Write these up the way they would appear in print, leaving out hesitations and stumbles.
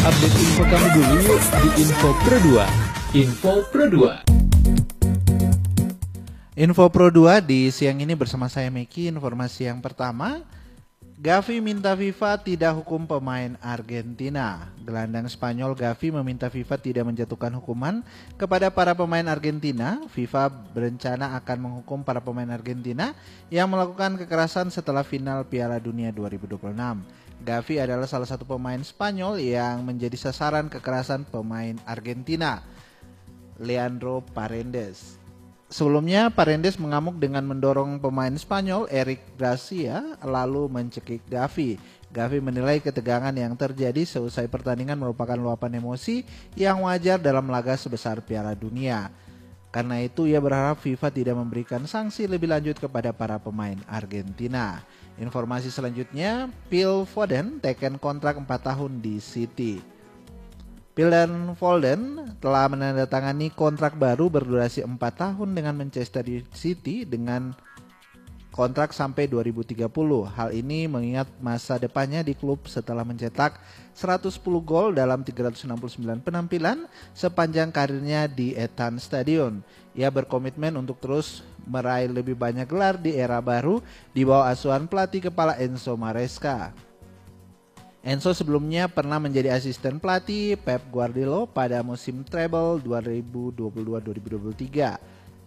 Update info kamu dulu yuk di Info Pro 2. Info Pro 2. Info Pro 2 di siang ini bersama saya Meki. Informasi yang pertama, Gavi minta FIFA tidak hukum pemain Argentina. Gelandang Spanyol Gavi meminta FIFA tidak menjatuhkan hukuman kepada para pemain Argentina. FIFA berencana akan menghukum para pemain Argentina yang melakukan kekerasan setelah final Piala Dunia 2026. Gavi adalah salah satu pemain Spanyol yang menjadi sasaran kekerasan pemain Argentina, Leandro Paredes. Sebelumnya Paredes mengamuk dengan mendorong pemain Spanyol Eric Garcia lalu mencekik Gavi. Gavi menilai ketegangan yang terjadi seusai pertandingan merupakan luapan emosi yang wajar dalam laga sebesar Piala Dunia. Karena itu ia berharap FIFA tidak memberikan sanksi lebih lanjut kepada para pemain Argentina. Informasi selanjutnya, Phil Foden teken kontrak 4 tahun di City. Phil dan Foden telah menandatangani kontrak baru berdurasi 4 tahun dengan Manchester City dengan kontrak sampai 2030. Hal ini mengingat masa depannya di klub setelah mencetak 110 gol dalam 369 penampilan sepanjang karirnya di Etihad Stadium. Ia berkomitmen untuk terus meraih lebih banyak gelar di era baru di bawah asuhan pelatih kepala Enzo Maresca. Enzo sebelumnya pernah menjadi asisten pelatih Pep Guardiola pada musim treble 2022-2023.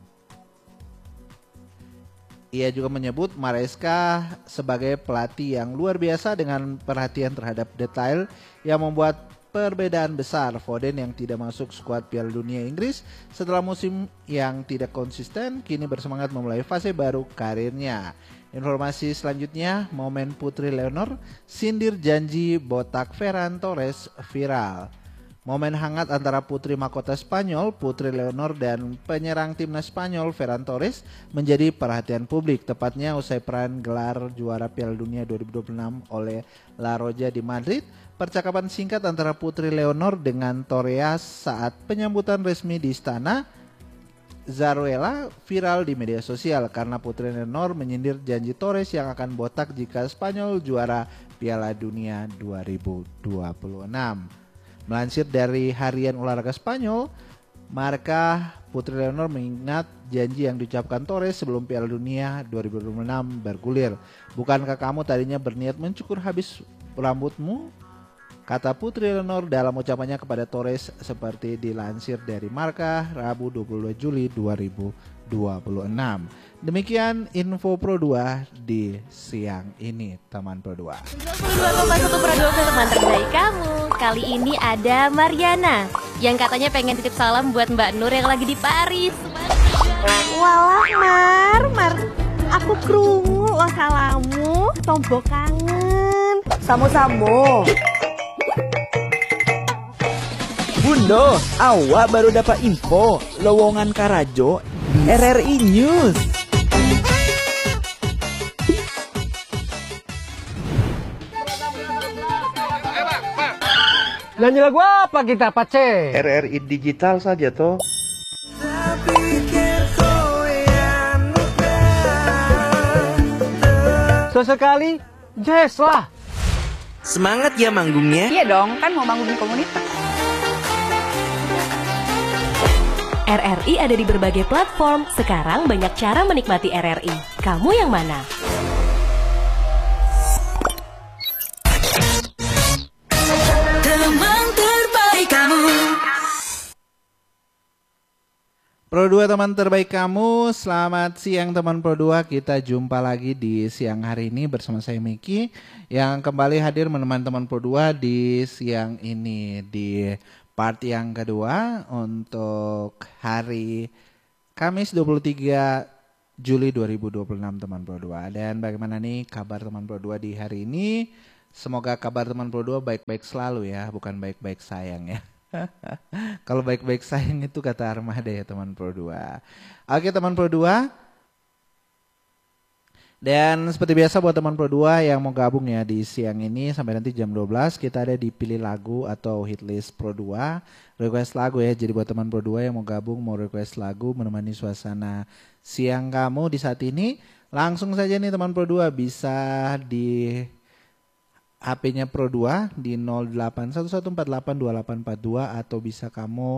Ia juga menyebut Maresca sebagai pelatih yang luar biasa dengan perhatian terhadap detail yang membuat perbedaan besar. Foden yang tidak masuk skuad Piala Dunia Inggris setelah musim yang tidak konsisten kini bersemangat memulai fase baru karirnya. Informasi selanjutnya, momen Putri Leonor sindir janji botak Ferran Torres viral. Momen hangat antara putri mahkota Spanyol, Putri Leonor dan penyerang timnas Spanyol Ferran Torres menjadi perhatian publik, tepatnya usai perayaan gelar juara Piala Dunia 2026 oleh La Roja di Madrid. Percakapan singkat antara Putri Leonor dengan Torres saat penyambutan resmi di istana Zarzuela viral di media sosial karena Putri Leonor menyindir janji Torres yang akan botak jika Spanyol juara Piala Dunia 2026. Melansir dari Harian Olahraga Spanyol, Marca, Putri Leonor mengingat janji yang diucapkan Torres sebelum Piala Dunia 2026 bergulir. Bukankah kamu tadinya berniat mencukur habis rambutmu? Kata Putri Leonor dalam ucapannya kepada Torres seperti dilansir dari Marca Rabu 22 Juli 2026. Demikian Info Pro 2 di siang ini, teman Pro 2. 22,1 Pro 2 untuk teman terbaik kamu. Kali ini ada Mariana yang katanya pengen titip salam buat Mbak Nur yang lagi di Paris. Walah Mar, aku krungu lo salamu, tombo kangen. Samo-samo. Bundo, awak baru dapat info lowongan Karajo RRI News. Nyanyi lagu apa kita, Pace? RRI digital saja toh. Sesekali, jazz lah. Semangat ya manggungnya. Iya dong, kan mau manggung di komunitas. RRI ada di berbagai platform. Sekarang banyak cara menikmati RRI. Kamu yang mana? Teman terbaik kamu. Pro 2 teman terbaik kamu, selamat siang teman Pro 2. Kita jumpa lagi di siang hari ini bersama saya Meki yang kembali hadir menemani teman Pro 2 di siang ini di part yang kedua untuk hari Kamis 23 Juli 2026 teman Pro 2. Dan bagaimana nih kabar teman Pro 2 di hari ini? Semoga kabar teman Pro 2 baik-baik selalu ya, bukan baik-baik sayang ya. Kalau baik-baik sayang itu kata Armada ya teman Pro 2. Oke teman Pro 2. Dan seperti biasa buat teman Pro 2 yang mau gabung ya di siang ini sampai nanti jam 12 kita ada di pilih lagu atau hitlist Pro 2. Request lagu ya. Jadi buat teman Pro 2 yang mau gabung mau request lagu menemani suasana siang kamu di saat ini, langsung saja nih teman Pro 2 bisa di HP-nya Pro 2 di 0811482842 atau bisa kamu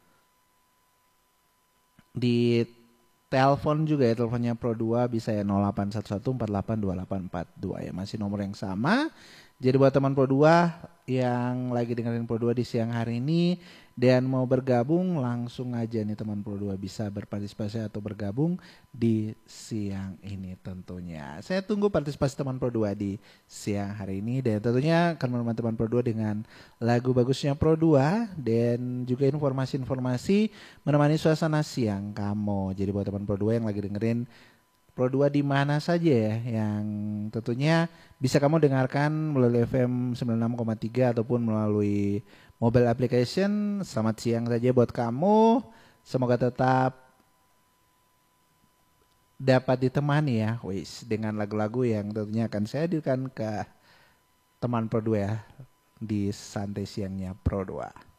di telepon juga ya, teleponnya Pro 2 bisa ya 0811482842 ya, masih nomor yang sama. Jadi buat teman Pro 2 yang lagi dengerin Pro 2 di siang hari ini dan mau bergabung, langsung aja nih teman Pro 2 bisa berpartisipasi atau bergabung di siang ini tentunya. Saya tunggu partisipasi teman Pro 2 di siang hari ini dan tentunya akan menemani teman Pro 2 dengan lagu bagusnya Pro 2 dan juga informasi-informasi menemani suasana siang kamu. Jadi buat teman Pro 2 yang lagi dengerin Pro 2 di mana saja ya, yang tentunya bisa kamu dengarkan melalui FM 96,3 ataupun melalui mobile application. Selamat siang saja buat kamu. Semoga tetap dapat ditemani ya, dengan lagu-lagu yang tentunya akan saya hadirkan ke teman Pro 2 ya di santai siangnya Pro 2.